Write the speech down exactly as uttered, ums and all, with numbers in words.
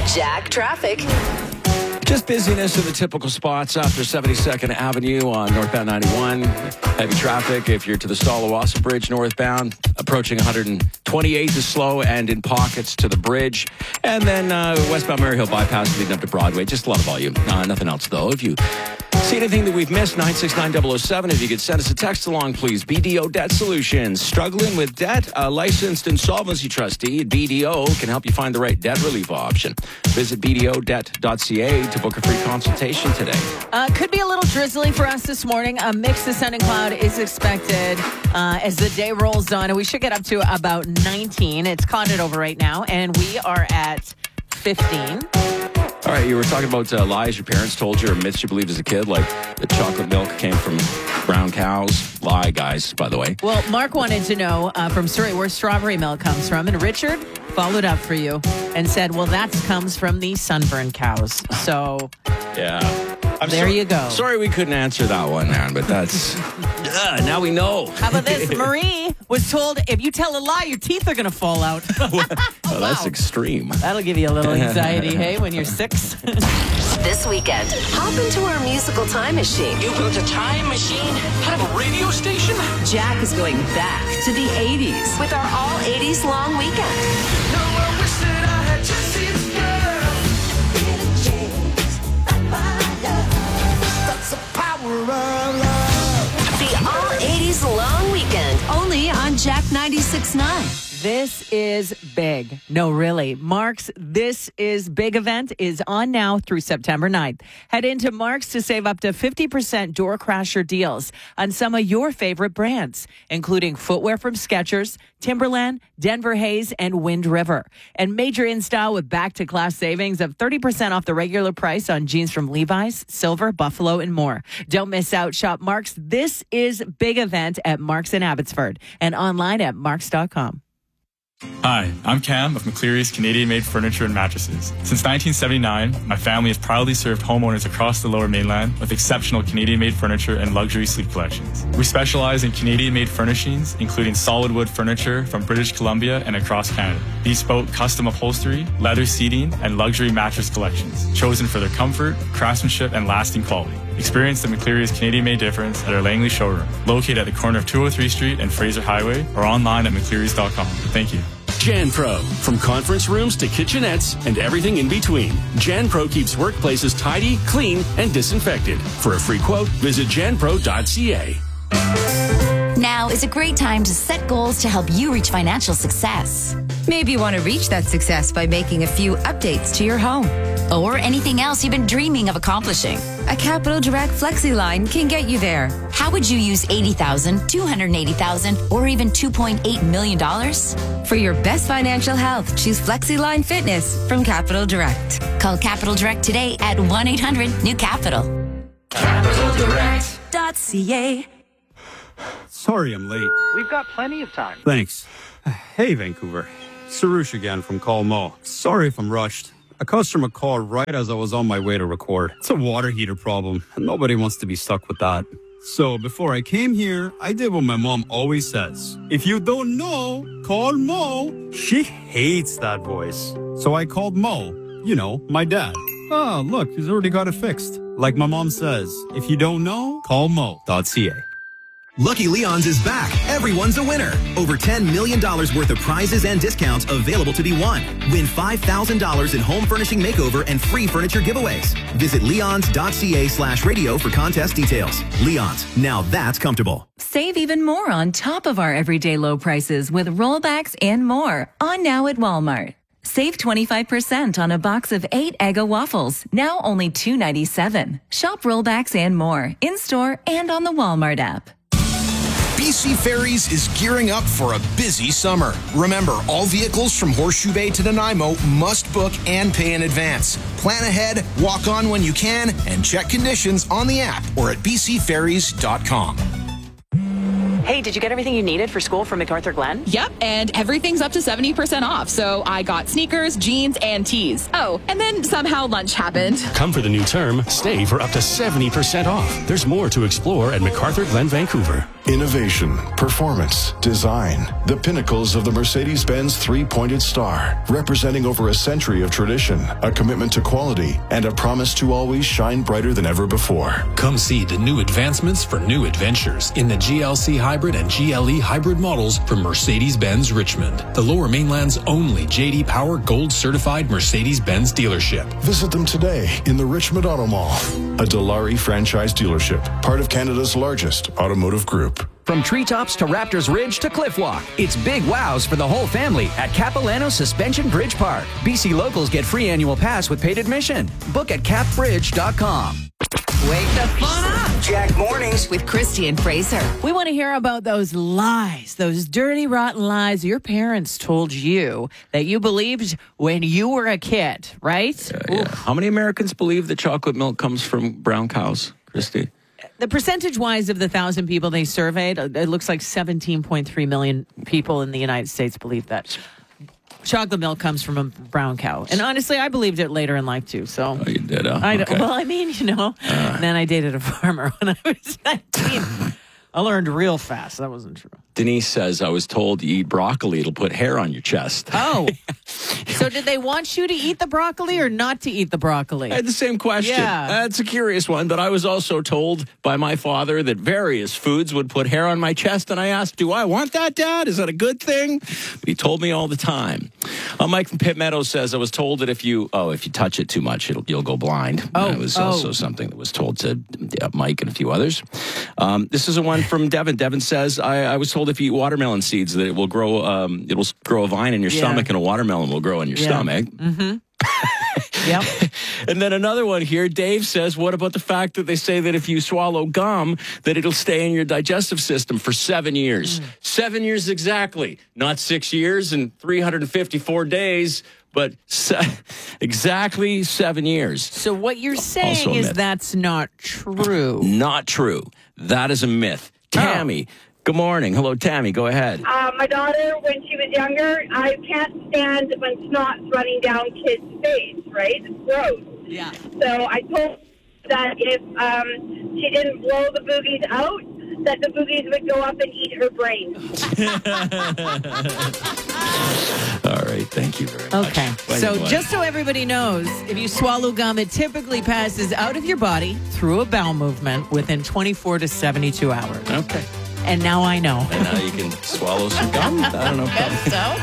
Jack Traffic. Just busyness in the typical spots after seventy-second Avenue on northbound ninety-one. Heavy traffic if you're to the Stallawassa Bridge northbound. Approaching one hundred twenty-eight is slow and in pockets to the bridge. And then uh, westbound Maryhill bypass leading up to Broadway. Just a lot of volume. Uh, nothing else, though. If you see anything that we've missed, nine six nine double oh seven. If you could send us a text along, please. B D O Debt Solutions. Struggling with debt? A licensed insolvency trustee at B D O can help you find the right debt relief option. Visit b d o debt dot c a to book a free consultation today. Uh, could be a little drizzly for us this morning. A mixed descending cloud is expected uh, as the day rolls on. And we should get up to about nineteen. It's clouded over right now. And we are at fifteen. All right, you were talking about uh, lies your parents told you or myths you believed as a kid, like the chocolate milk came from brown cows. Lie, guys, by the way. Well, Mark wanted to know uh, from Surrey where strawberry milk comes from, and Richard followed up for you and said, well, that comes from the sunburned cows. So, yeah. I'm there so, you go. Sorry we couldn't answer that one, man, but that's... uh, now we know. How about this? Marie was told, if you tell a lie, your teeth are going to fall out. well, wow. That's extreme. That'll give you a little anxiety, hey, when you're six. This weekend, hop into our musical time machine. You built a time machine out of a radio station? Jack is going back to the eighties with our all eighties long weekend. No, I wish that I had just seen this girl. That's the power of love. The all eighties long weekend, only on Jack ninety-six point nine. This is big. No, really. Mark's This Is Big event is on now through September ninth. Head into Mark's to save up to fifty percent door crasher deals on some of your favorite brands, including footwear from Skechers, Timberland, Denver Hayes, and Wind River. And major in-style with back-to-class savings of thirty percent off the regular price on jeans from Levi's, Silver, Buffalo, and more. Don't miss out. Shop Mark's This Is Big event at Mark's in Abbotsford and online at marks dot com. Hi, I'm Cam of McCleary's Canadian-made furniture and mattresses. Since nineteen seventy-nine, my family has proudly served homeowners across the Lower Mainland with exceptional Canadian-made furniture and luxury sleep collections. We specialize in Canadian-made furnishings, including solid wood furniture from British Columbia and across Canada, bespoke custom upholstery, leather seating, and luxury mattress collections, chosen for their comfort, craftsmanship, and lasting quality. Experience the McCleary's Canadian-made difference at our Langley showroom, located at the corner of two oh three Street and Fraser Highway, or online at mcclearys dot com. Thank you. JanPro. From conference rooms to kitchenettes and everything in between, JanPro keeps workplaces tidy, clean, and disinfected. For a free quote, visit jan pro dot c a. Now is a great time to set goals to help you reach financial success. Maybe you want to reach that success by making a few updates to your home. Or anything else you've been dreaming of accomplishing. A Capital Direct Flexi line can get you there. How would you use eighty thousand dollars, two hundred eighty thousand dollars, or even two point eight million dollars? For your best financial health, choose Flexi Line Fitness from Capital Direct. Call Capital Direct today at one eight hundred new capital. capital direct dot c a. Sorry I'm late. We've got plenty of time. Thanks. Hey, Vancouver. Sarush again from Colmo. Sorry if I'm rushed. A customer called right as I was on my way to record. It's a water heater problem, and nobody wants to be stuck with that. So before I came here, I did what my mom always says. If you don't know, call Mo. She hates that voice. So I called Mo, you know, my dad. Oh, look, he's already got it fixed. Like my mom says, if you don't know, call mo dot c a. Lucky Leon's is back. Everyone's a winner. Over ten million dollars worth of prizes and discounts available to be won. Win five thousand dollars in home furnishing makeover and free furniture giveaways. Visit leons dot c a slash radio for contest details. Leon's, now that's comfortable. Save even more on top of our everyday low prices with rollbacks and more on now at Walmart. Save twenty-five percent on a box of eight Eggo waffles, now only two ninety-seven. Shop rollbacks and more in-store and on the Walmart app. B C Ferries is gearing up for a busy summer. Remember, all vehicles from Horseshoe Bay to Nanaimo must book and pay in advance. Plan ahead, walk on when you can, and check conditions on the app or at b c ferries dot com. Hey, did you get everything you needed for school from MacArthur Glen? Yep, and everything's up to seventy percent off. So I got sneakers, jeans, and tees. Oh, and then somehow lunch happened. Come for the new term, stay for up to seventy percent off. There's more to explore at MacArthur Glen, Vancouver. Innovation, performance, design. The pinnacles of the Mercedes-Benz three-pointed star, representing over a century of tradition, a commitment to quality, and a promise to always shine brighter than ever before. Come see the new advancements for new adventures in the G L C Hybrid and G L E Hybrid models from Mercedes-Benz Richmond, the Lower Mainland's only J D Power Gold certified Mercedes-Benz dealership. Visit them today in the Richmond Auto Mall, a Dilawri franchise dealership, part of Canada's largest automotive group. From treetops to Raptors Ridge to Cliff Walk, it's big wows for the whole family at Capilano Suspension Bridge Park. B C locals get free annual pass with paid admission. Book at cap bridge dot com. Wake the fun up. Jack Mornings With Christy and Fraser. We want to hear about those lies, those dirty, rotten lies your parents told you that you believed when you were a kid, right? Uh, yeah. How many Americans believe that chocolate milk comes from brown cows, Christy? The percentage-wise of the thousand people they surveyed, it looks like seventeen point three million people in the United States believe that chocolate milk comes from a brown cow. And honestly, I believed it later in life, too. So oh, you did, huh? I, okay. Well, I mean, you know, uh. then I dated a farmer when I was nineteen. I learned real fast. That wasn't true. Denise says, I was told you eat broccoli, it'll put hair on your chest. Oh. So did they want you to eat the broccoli or not to eat the broccoli? I had the same question. Yeah. That's a curious one, but I was also told by my father that various foods would put hair on my chest, and I asked, do I want that, Dad? Is that a good thing? But he told me all the time. Uh, Mike from Pitt Meadows says, I was told that if you, oh, if you touch it too much, it'll, you'll go blind. Oh, That was oh. also something that was told to yeah, Mike and a few others. Um, this is a one from Devin. Devin says, I, I was told if you eat watermelon seeds that it will grow, um, it will grow a vine in your Yeah. stomach, and a watermelon will grow in your Yeah. stomach. Mm-hmm. Yep. And then another one here, Dave says, what about the fact that they say that if you swallow gum, that it'll stay in your digestive system for seven years? Mm. Seven years exactly. Not six years and three hundred fifty-four days, but se- exactly seven years. So what you're Also saying a is myth. that's not true. Not true. That is a myth. Tammy, good morning. Hello, Tammy. Go ahead. Uh, my daughter, when she was younger, I can't stand when snot's running down kids' face, right? It's gross. Yeah. So I told her that if um, she didn't blow the boogies out, that the boogies would go up and eat her brain. All right. Thank you very much. Okay. Well, So anyway. just so everybody knows, if you swallow gum, it typically passes out of your body through a bowel movement within twenty-four to seventy-two hours. Okay. And now I know. And now you can swallow some gum. I don't know. So?